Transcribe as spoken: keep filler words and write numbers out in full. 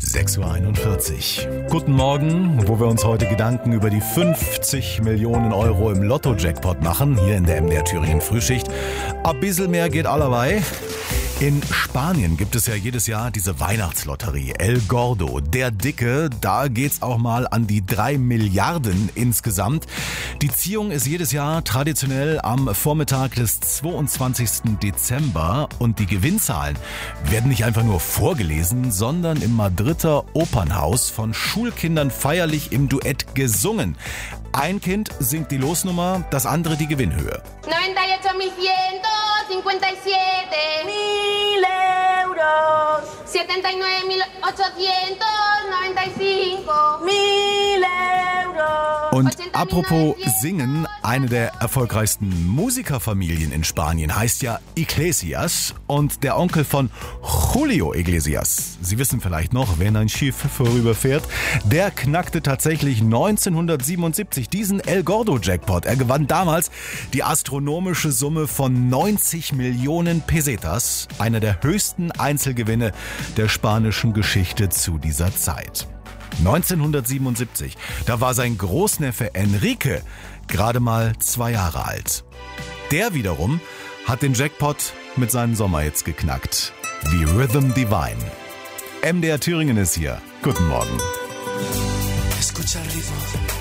sechs Uhr einundvierzig. Guten Morgen, wo wir uns heute Gedanken über die fünfzig Millionen Euro im Lotto-Jackpot machen, hier in der M D R Thüringen Frühschicht. Ein bisschen mehr geht allerweil. In Spanien gibt es ja jedes Jahr diese Weihnachtslotterie El Gordo, der Dicke. Da geht's auch mal an die drei Milliarden insgesamt. Die Ziehung ist jedes Jahr traditionell am Vormittag des zweiundzwanzigsten Dezember. Und die Gewinnzahlen werden nicht einfach nur vorgelesen, sondern im Madrider Opernhaus von Schulkindern feierlich im Duett gesungen. Ein Kind singt die Losnummer, das andere die Gewinnhöhe. noventa y ocho mil ciento cincuenta y siete mil euros, setenta y nueve mil ochocientos noventa y cinco mil euros. Und apropos Singen, eine der erfolgreichsten Musikerfamilien in Spanien heißt ja Iglesias und der Onkel von Julio Iglesias, Sie wissen vielleicht noch, wenn ein Schiff vorüberfährt, der knackte tatsächlich neunzehnhundertsiebenundsiebzig diesen El Gordo Jackpot. Er gewann damals die astronomische Summe von neunzig Millionen Pesetas, einer der höchsten Einzelgewinne der spanischen Geschichte zu dieser Zeit. neunzehnhundertsiebenundsiebzig, da war sein Großneffe Enrique gerade mal zwei Jahre alt. Der wiederum hat den Jackpot mit seinen Sommerhits geknackt, wie Rhythm Divine. M D R Thüringen ist hier. Guten Morgen. Escucha el ritmo.